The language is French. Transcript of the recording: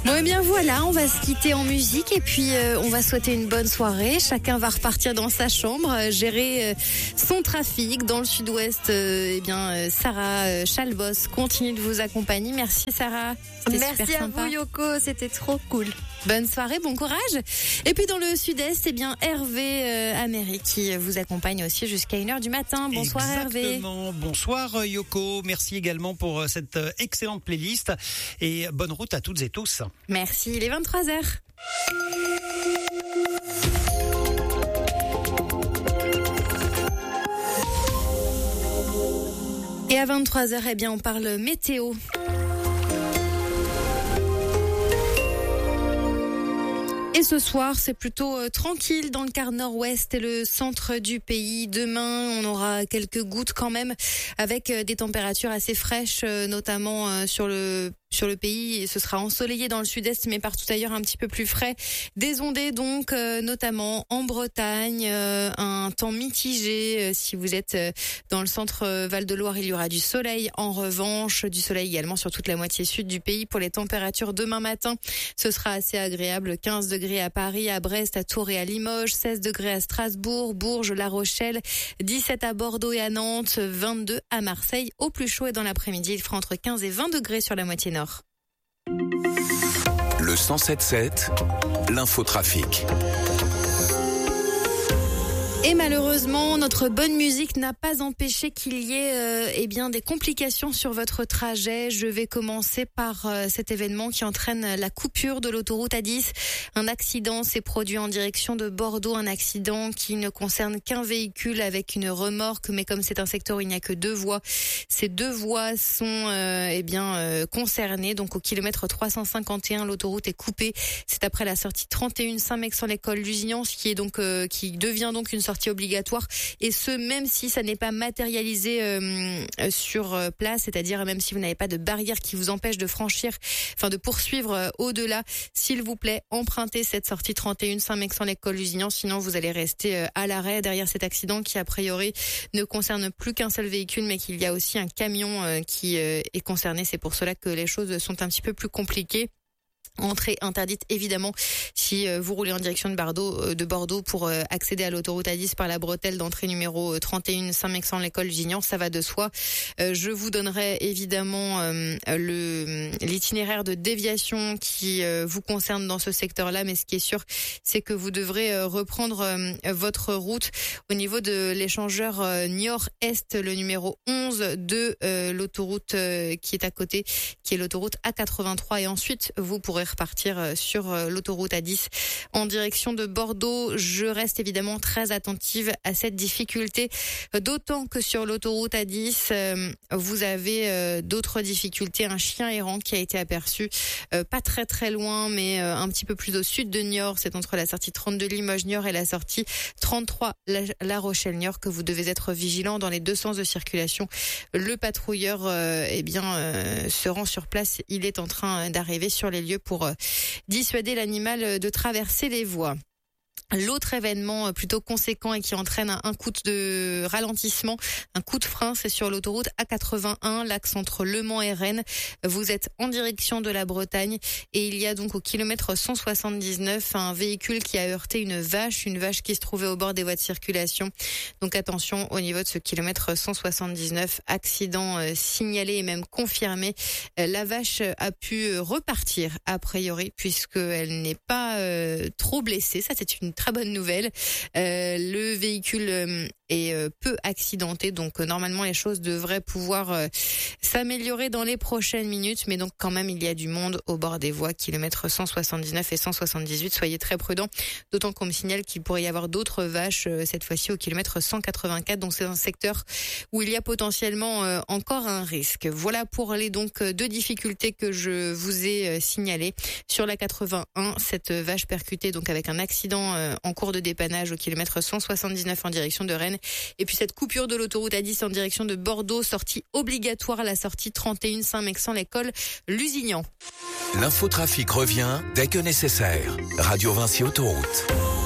Bon, eh bien voilà, on va se quitter en musique et puis on va souhaiter une bonne soirée. Chacun va repartir dans sa chambre, gérer son trafic dans le sud-ouest. Sarah Chalbos continue de vous accompagner. Merci Sarah. Merci à vous Yoko, c'était trop cool. Bonne soirée, bon courage. Et puis dans le sud-est, Hervé Améry qui vous accompagne aussi jusqu'à 1h du matin. Bonsoir Hervé. Exactement. Bonsoir Yoko. Merci également pour cette excellente playlist et bonne route à toutes et tous. Merci, il est 23h. Et à 23h, on parle météo. Et ce soir, c'est plutôt tranquille dans le quart nord-ouest et le centre du pays. Demain, on aura quelques gouttes quand même, avec des températures assez fraîches, notamment sur le pays, et ce sera ensoleillé dans le sud-est, mais partout ailleurs un petit peu plus frais. Des ondées donc, notamment en Bretagne, un temps mitigé. Si vous êtes dans le centre Val-de-Loire, il y aura du soleil. En revanche, du soleil également sur toute la moitié sud du pays. Pour les températures demain matin, ce sera assez agréable. 15 degrés à Paris, à Brest, à Tours et à Limoges, 16 degrés à Strasbourg, Bourges, La Rochelle, 17 à Bordeaux et à Nantes, 22 à Marseille. Au plus chaud et dans l'après-midi, il fera entre 15 et 20 degrés sur la moitié nord. Le 107.7, l'infotrafic. Et malheureusement, notre bonne musique n'a pas empêché qu'il y ait des complications sur votre trajet. Je vais commencer par cet événement qui entraîne la coupure de l'autoroute A10. Un accident s'est produit en direction de Bordeaux, un accident qui ne concerne qu'un véhicule avec une remorque, mais comme c'est un secteur où il n'y a que 2 voies, ces 2 voies sont concernées. Donc au kilomètre 351, l'autoroute est coupée. C'est après la sortie 31 Saint-Mexan-l'École Lusignan, qui devient donc une sortie obligatoire, et ce même si ça n'est pas matérialisé sur place, c'est-à-dire même si vous n'avez pas de barrière qui vous empêche de de poursuivre au-delà. S'il vous plaît, empruntez cette sortie 31 Saint-Mexan-l'École Lusignan, sinon vous allez rester à l'arrêt derrière cet accident qui a priori ne concerne plus qu'un seul véhicule, mais qu'il y a aussi un camion qui est concerné. C'est pour cela que les choses sont un petit peu plus compliquées. Entrée interdite évidemment si vous roulez en direction de Bordeaux pour accéder à l'autoroute A10 par la bretelle d'entrée numéro 31 Saint-Mexan-l'École Lusignan, ça va de soi. Je vous donnerai évidemment l'itinéraire de déviation qui vous concerne dans ce secteur-là, mais ce qui est sûr, c'est que vous devrez reprendre votre route au niveau de l'échangeur Niort-Est, le numéro 11 de l'autoroute qui est à côté, qui est l'autoroute A83, et ensuite vous pourrez repartir sur l'autoroute A10 en direction de Bordeaux. Je reste évidemment très attentive à cette difficulté, d'autant que sur l'autoroute A10, vous avez d'autres difficultés. Un chien errant qui a été aperçu pas très très loin, mais un petit peu plus au sud de Niort. C'est entre la sortie 32 Limoges-Niort et la sortie 33 La Rochelle-Niort que vous devez être vigilant dans les 2 sens de circulation. Le patrouilleur se rend sur place. Il est en train d'arriver sur les lieux pour dissuader l'animal de traverser les voies. L'autre événement plutôt conséquent et qui entraîne un coup de ralentissement, un coup de frein, c'est sur l'autoroute A81, l'axe entre Le Mans et Rennes. Vous êtes en direction de la Bretagne et il y a donc au kilomètre 179 un véhicule qui a heurté une vache qui se trouvait au bord des voies de circulation. Donc attention au niveau de ce kilomètre 179, accident signalé et même confirmé. La vache a pu repartir a priori puisqu'elle n'est pas trop blessée. Ça, c'est une très bonne nouvelle. Le véhicule est peu accidenté, donc normalement les choses devraient pouvoir s'améliorer dans les prochaines minutes, mais donc quand même il y a du monde au bord des voies, kilomètres 179 et 178. Soyez très prudents, d'autant qu'on me signale qu'il pourrait y avoir d'autres vaches cette fois-ci au kilomètre 184, donc c'est un secteur où il y a potentiellement encore un risque. Voilà pour les 2 difficultés que je vous ai signalées. Sur la 81, cette vache percutée donc avec un accident en cours de dépannage au kilomètre 179 en direction de Rennes. Et puis cette coupure de l'autoroute A10 en direction de Bordeaux, sortie obligatoire à la sortie 31 Saint-Mexan-l'École Lusignan. L'infotrafic revient dès que nécessaire. Radio Vinci Autoroute.